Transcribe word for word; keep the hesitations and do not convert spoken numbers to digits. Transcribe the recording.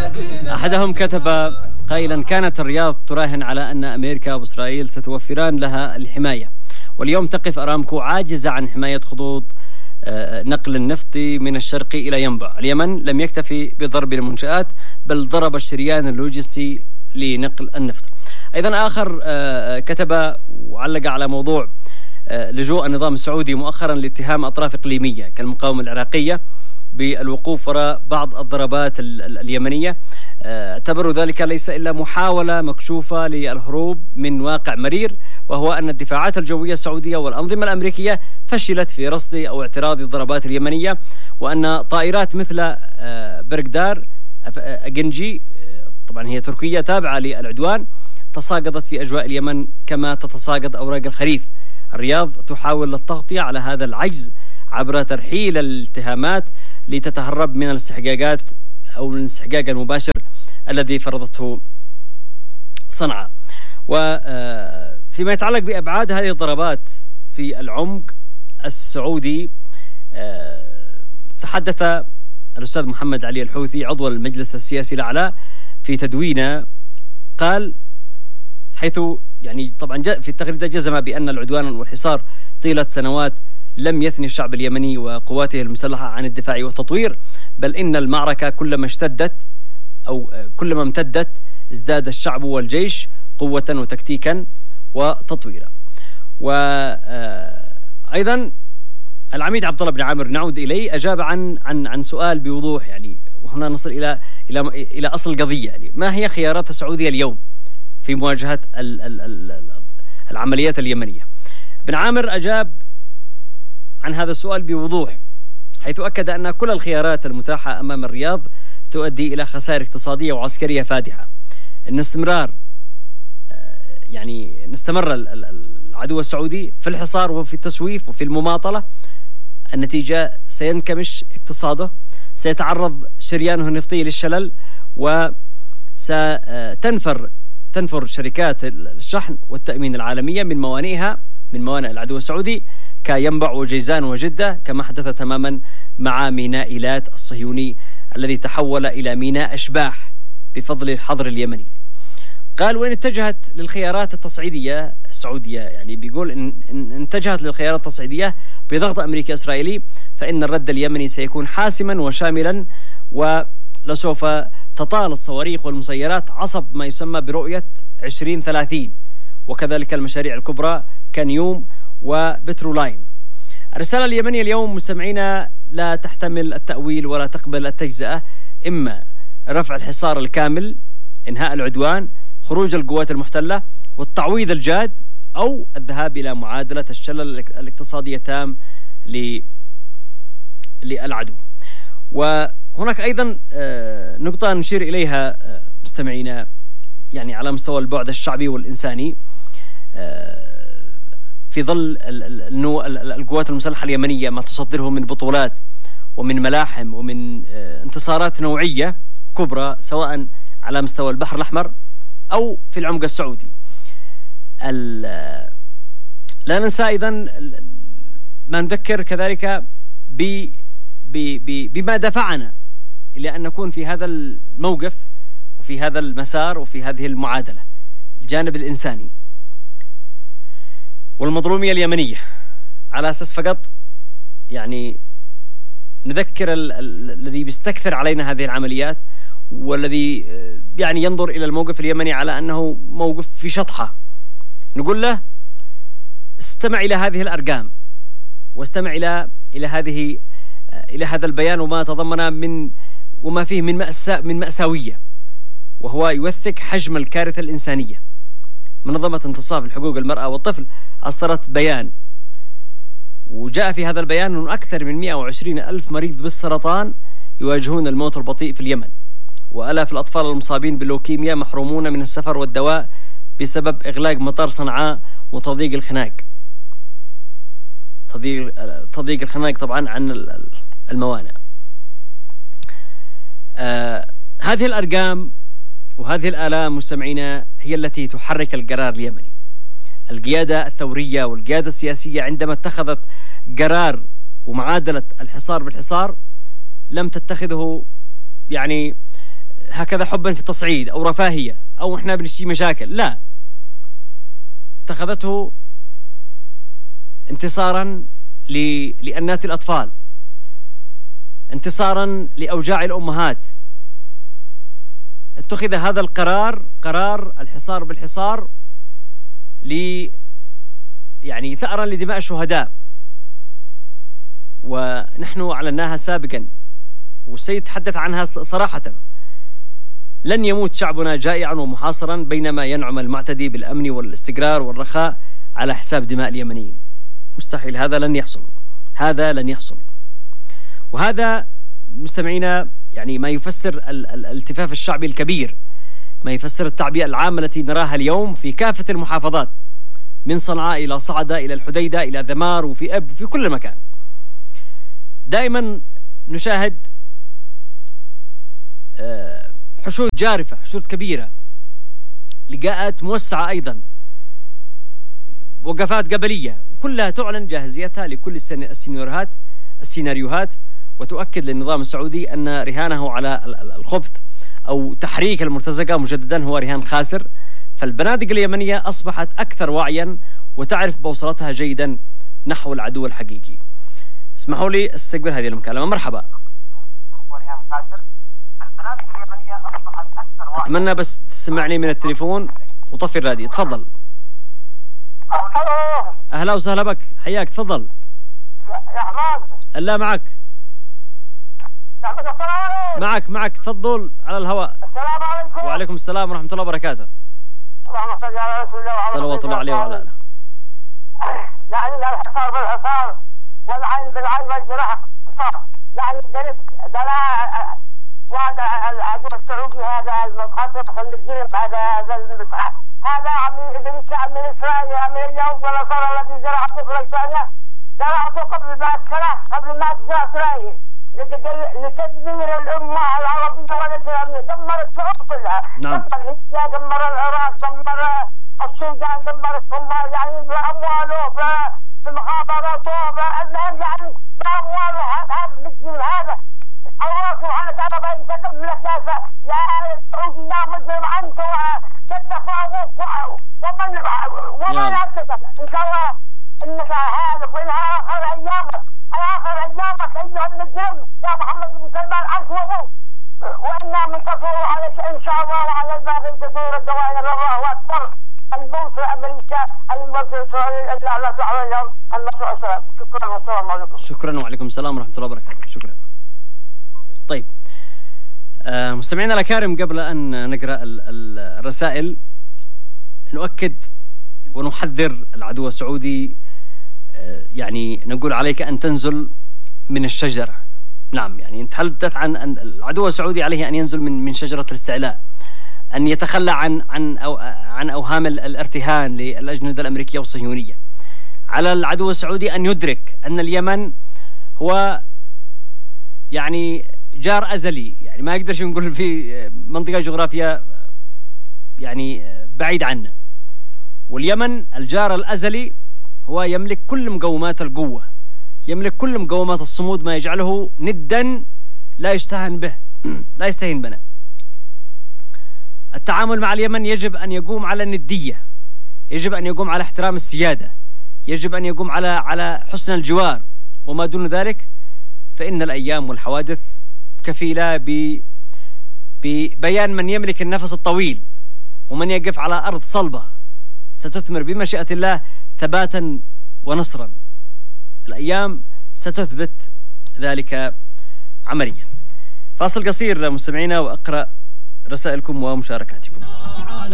أحدهم كتب قائلا: كانت الرياض تراهن على أن أمريكا وإسرائيل ستوفران لها الحماية، واليوم تقف أرامكو عاجزة عن حماية خطوط نقل النفط من الشرق إلى ينبع. اليمن لم يكتفي بضرب المنشآت بل ضرب الشريان اللوجستي لنقل النفط. أيضا آخر كتب وعلق على موضوع لجوء النظام السعودي مؤخرا لاتهام أطراف إقليمية كالمقاومة العراقية بالوقوف وراء بعض الضربات اليمنية. اعتبروا ذلك ليس إلا محاولة مكشوفة للهروب من واقع مرير، وهو أن الدفاعات الجوية السعودية والأنظمة الأمريكية فشلت في رصد أو اعتراض الضربات اليمنية، وأن طائرات مثل برقدار أجنجي طبعا هي تركية تابعة للعدوان تساقطت في أجواء اليمن كما تتساقط أوراق الخريف. الرياض تحاول التغطية على هذا العجز عبر ترحيل الاتهامات لتتهرب من الاستحقاقات أو من الاستحقاق المباشر الذي فرضته صنعاء. وفيما يتعلق بأبعاد هذه الضربات في العمق السعودي، تحدث الأستاذ محمد علي الحوثي عضو المجلس السياسي الأعلى في تدوينه، قال حيث يعني طبعا في التغريدة جزم بأن العدوان والحصار طيلة سنوات لم يثني الشعب اليمني وقواته المسلحة عن الدفاع والتطوير، بل إن المعركة كلما اشتدت أو كلما امتدت ازداد الشعب والجيش قوة وتكتيكا وتطويرا. وأيضا العميد عبد الله بن عامر نعود إليه أجاب عن عن عن سؤال بوضوح، يعني وهنا نصل إلى إلى إلى أصل القضية، يعني ما هي خيارات السعودية اليوم في مواجهة ال ال ال العمليات اليمنية؟ بن عامر أجاب عن هذا السؤال بوضوح، حيث أكد أن كل الخيارات المتاحة أمام الرياض تؤدي إلى خسائر اقتصادية وعسكرية فادحة. إن استمرار يعني نستمر العدو السعودي في الحصار وفي التسويف وفي المماطلة، النتيجة سينكمش اقتصاده، سيتعرض شريانه النفطي للشلل، وستنفر تنفر شركات الشحن والتأمين العالمية من موانئها من موانئ العدو السعودي كينبع وجيزان وجدة، كما حدث تماما مع ميناء إيلات الصهيوني الذي تحول إلى ميناء أشباح بفضل الحظر اليمني. قال: وإن اتجهت للخيارات التصعيدية السعودية، يعني بيقول إن, إن اتجهت للخيارات التصعيدية بضغط أمريكي إسرائيلي، فإن الرد اليمني سيكون حاسما وشاملا، ولسوف تطال الصواريخ والمسيرات عصب ما يسمى برؤية عشرين ثلاثين، وكذلك المشاريع الكبرى كنيوم وبترولاين. الرسالة اليمنية اليوم مستمعينا لا تحتمل التأويل ولا تقبل التجزئة، إما رفع الحصار الكامل، إنهاء العدوان، خروج القوات المحتلة والتعويض الجاد، أو الذهاب إلى معادلة الشلل الاقتصادي التام للعدو. وهناك أيضا نقطة نشير إليها مستمعينا، يعني على مستوى البعد الشعبي والإنساني، في ظل القوات المسلحة اليمنية ما تصدره من بطولات ومن ملاحم ومن انتصارات نوعية كبرى، سواء على مستوى البحر الأحمر أو في العمق السعودي. لا ننسى أيضا ما نذكر كذلك ب بما دفعنا إلى أن نكون في هذا الموقف وفي هذا المسار وفي هذه المعادلة: الجانب الإنساني والمظلومية اليمنية، على أساس فقط يعني نذكر الذي بيستكثر علينا هذه العمليات والذي يعني ينظر إلى الموقف اليمني على أنه موقف في شطحة، نقول له استمع إلى هذه الأرقام، واستمع إلى إلى هذه إلى هذا البيان وما تضمن من وما فيه من مأساة من مأساوية، وهو يوثق حجم الكارثة الإنسانية. منظمة انتصاف الحقوق المرأة والطفل أصدرت بيان، وجاء في هذا البيان أن أكثر من مئة وعشرين ألف مريض بالسرطان يواجهون الموت البطيء في اليمن، وآلاف الأطفال المصابين باللوكيميا محرومون من السفر والدواء بسبب إغلاق مطار صنعاء وتضييق الخناق تضييق تضييق الخناق طبعا عن الموانئ. آه هذه الأرقام وهذه الآلام مستمعينا هي التي تحرك القرار اليمني. القيادة الثورية والقيادة السياسية عندما اتخذت قرار ومعادلة الحصار بالحصار لم تتخذه يعني هكذا حبا في التصعيد أو رفاهية أو إحنا بنشتي مشاكل، لا، اتخذته انتصارا لأنات الأطفال، انتصارا لأوجاع الأمهات. اتخذ هذا القرار، قرار الحصار بالحصار، ل يعني ثأرا لدماء الشهداء، ونحن أعلناها سابقا والسيد تحدث عنها صراحة. لن يموت شعبنا جائعا ومحاصرا بينما ينعم المعتدي بالأمن والاستقرار والرخاء على حساب دماء اليمنيين. مستحيل، هذا لن يحصل، هذا لن يحصل. وهذا مستمعينا يعني ما يفسر الالتفاف الشعبي الكبير، ما يفسر التعبئة العامة التي نراها اليوم في كافة المحافظات، من صنعاء إلى صعدة إلى الحديدة إلى ذمار وفي أب في كل مكان. دائما نشاهد حشود جارفة، حشود كبيرة، لقاءات موسعة أيضا، وقفات قبلية، وكلها تعلن جاهزيتها لكل السيناريوهات السيناريوهات وتؤكد للنظام السعودي أن رهانه على الخبث أو تحريك المرتزقة مجددا هو رهان خاسر. فالبنادق اليمنية أصبحت أكثر وعيا وتعرف بوصلتها جيدا نحو العدو الحقيقي. اسمحوا لي استقبل هذه المكالمة. مرحبا. أتمنى بس تسمعني من التليفون وطفي الراديو. تفضل. أهلا وسهلا بك، حياك، تفضل. يا حماد. لا معك. معك معك تفضل على الهواء. السلام عليكم. وعليكم السلام ورحمة الله وبركاته. اللهم صل على رسول الله صلوات الله عليه وعلى آله. يعني الحصار بالحصار والعين بالعين والجرح حصار، يعني درس دنا وهذا العدو السعودي، هذا المتخطط خليجين، هذا هذا المسعى، هذا عميل امريكا، من اسرائيل، من اليهود والنصارى الذي زرعته بريطانيا، زرعته قبل ما سنة، قبل ما تزرع اسرائيل، لتدمير الامه العربيه والاسلاميه، دمر الشعوب كلها. نعم. دمر ليبيا، دمر العراق، دمر السودان، دمر الصومال، يعني بامواله، بمخابراته، المهم يعني بامواله. هذا المسجون هذا الله سبحانه وتعالى بيتكلم لك يا السعودي يا مجرم انت وتتفاوض ومن ومن يكتسب ان شاء الله انك هالك وانها اخر ايامك، اخر ايامك ايها المجرم يا محمد بن سلمان انت وابوك، وانا منتصر عليك ان شاء الله، وعلى الباقي تدور الدوائر. الله اكبر. الموت امريكا، الموت اسرائيل، الا لا تعالى اليوم النصر والسلام. شكرا والسلام عليكم. شكرا وعليكم السلام ورحمه الله وبركاته. شكرا. طيب آه مستمعينا الأكارم، قبل أن نقرأ الرسائل نؤكد ونحذر العدو السعودي، آه يعني نقول عليك أن تنزل من الشجرة. نعم، يعني نتحدث عن أن العدو السعودي عليه أن ينزل من من شجرة الاستعلاء، أن يتخلى عن عن أو عن أوهام الارتهان للأجندة الأمريكية والصهيونية. على العدو السعودي أن يدرك أن اليمن هو يعني جار أزلي، يعني ما يقدرش نقول في منطقة جغرافية يعني بعيد عنا. واليمن الجار الأزلي هو يملك كل مقومات القوة، يملك كل مقومات الصمود، ما يجعله ندا لا يستهان به لا يستهين بنا. التعامل مع اليمن يجب أن يقوم على الندية، يجب أن يقوم على احترام السيادة، يجب أن يقوم على على حسن الجوار، وما دون ذلك فإن الأيام والحوادث كفيلة ببيان من يملك النفس الطويل ومن يقف على أرض صلبة ستثمر بمشيئة الله ثباتا ونصرا. الأيام ستثبت ذلك عمليا. فاصل قصير مستمعينا وأقرأ رسائلكم ومشاركاتكم.